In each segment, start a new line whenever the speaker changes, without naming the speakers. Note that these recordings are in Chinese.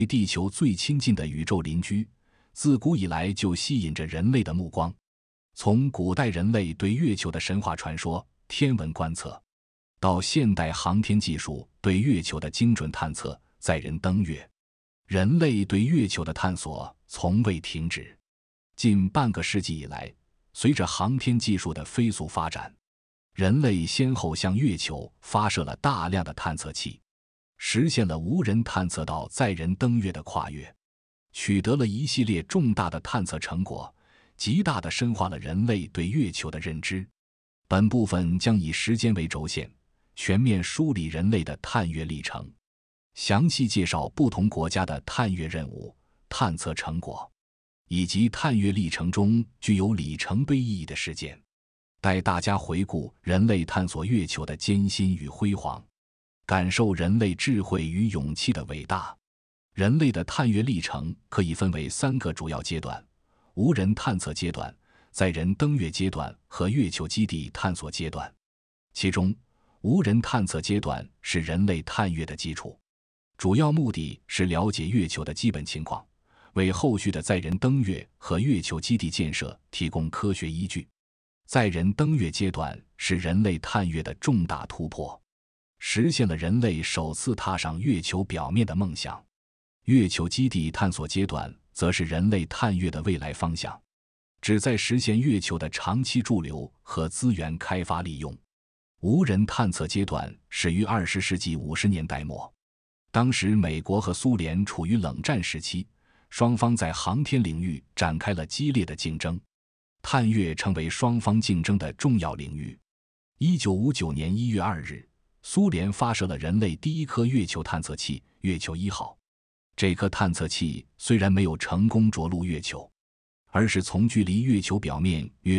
地球最亲近的宇宙邻居，自古以来就吸引着人类的目光。从古代人类对月球的神话传说、天文观测，到现代航天技术对月球的精准探测、载人登月，人类对月球的探索从未停止。近半个世纪以来，随着航天技术的飞速发展，人类先后向月球发射了大量的探测器，实现了无人探测到载人登月的跨越，取得了一系列重大的探测成果，极大地深化了人类对月球的认知。本部分将以时间为轴线，全面梳理人类的探月历程，详细介绍不同国家的探月任务、探测成果，以及探月历程中具有里程碑意义的事件，带大家回顾人类探索月球的艰辛与辉煌，感受人类智慧与勇气的伟大。人类的探月历程可以分为3个主要阶段：无人探测阶段、载人登月阶段和月球基地探索阶段。其中，无人探测阶段是人类探月的基础，主要目的是了解月球的基本情况，为后续的载人登月和月球基地建设提供科学依据。载人登月阶段是人类探月的重大突破，实现了人类首次踏上月球表面的梦想。月球基地探索阶段则是人类探月的未来方向，旨在实现月球的长期驻留和资源开发利用。无人探测阶段始于20世纪50年代末，当时美国和苏联处于冷战时期，双方在航天领域展开了激烈的竞争，探月成为双方竞争的重要领域。1959年1月2日，苏联发射了人类第一颗月球探测器月球1号。这颗探测器虽然没有成功着陆月球，而是从距离月球表面约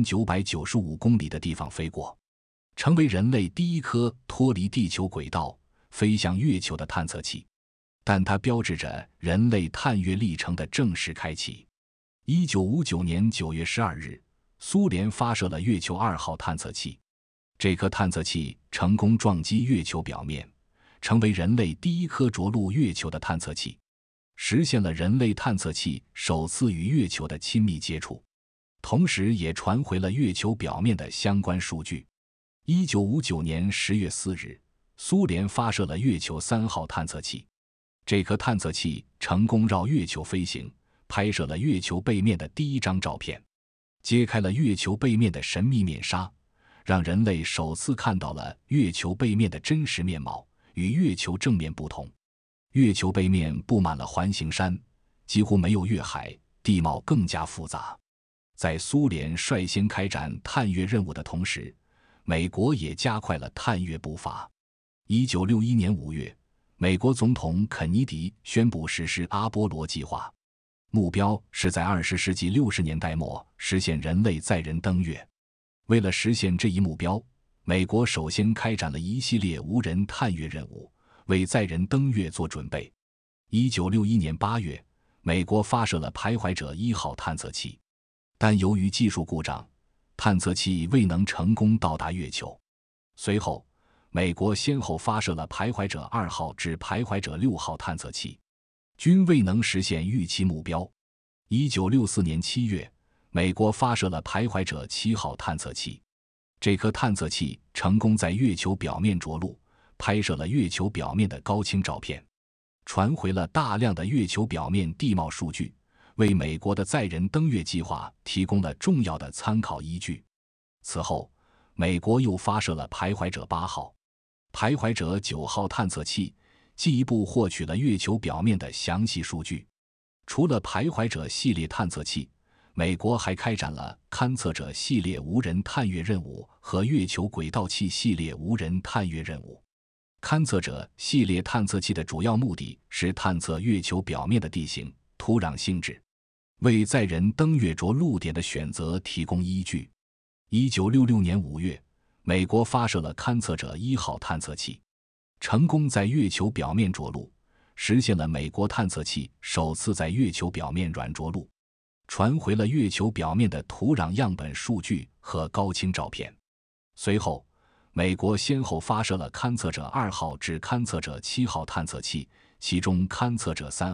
5995公里的地方飞过，成为人类第一颗脱离地球轨道飞向月球的探测器。但它标志着人类探月历程的正式开启。1959年9月12日，苏联发射了月球2号探测器。这颗探测器成功撞击月球表面，成为人类第一颗着陆月球的探测器，实现了人类探测器首次与月球的亲密接触，同时也传回了月球表面的相关数据。1959年10月4日，苏联发射了月球3号探测器。这颗探测器成功绕月球飞行，拍摄了月球背面的第一张照片，揭开了月球背面的神秘面纱，让人类首次看到了月球背面的真实面貌。与月球正面不同，月球背面布满了环形山，几乎没有月海，地貌更加复杂。在苏联率先开展探月任务的同时，美国也加快了探月步伐。1961年5月，美国总统肯尼迪宣布实施阿波罗计划，目标是在20世纪60年代末实现人类载人登月。为了实现这一目标，美国首先开展了一系列无人探月任务，为载人登月做准备。1961年8月，美国发射了徘徊者1号探测器，但由于技术故障，探测器未能成功到达月球。随后，美国先后发射了徘徊者2号至徘徊者6号探测器，均未能实现预期目标。1964年7月，美国发射了徘徊者7号探测器。这颗探测器成功在月球表面着陆，拍摄了月球表面的高清照片，传回了大量的月球表面地貌数据，为美国的载人登月计划提供了重要的参考依据。此后，美国又发射了徘徊者8号、徘徊者9号探测器，进一步获取了月球表面的详细数据。除了徘徊者系列探测器，美国还开展了勘测者系列无人探月任务和月球轨道器系列无人探月任务。勘测者系列探测器的主要目的是探测月球表面的地形、土壤性质，为载人登月着陆点的选择提供依据。1966年5月，美国发射了勘测者1号探测器，成功在月球表面着陆，实现了美国探测器首次在月球表面软着陆，传回了月球表面的土壤样本数据和高清照片。随后，美国先后发射了勘测者2号至勘测者7号探测器，其中勘测者3